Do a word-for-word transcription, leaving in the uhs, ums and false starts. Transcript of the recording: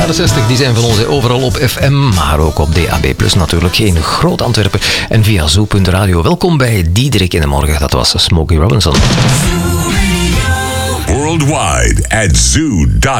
jaren zestig, die zijn van ons overal op F M, maar ook op D A B plus natuurlijk, in Groot Antwerpen en via zoo punt radio. Welkom bij Diederik in de Morgen, dat was Smokey Robinson. Worldwide at zoo dot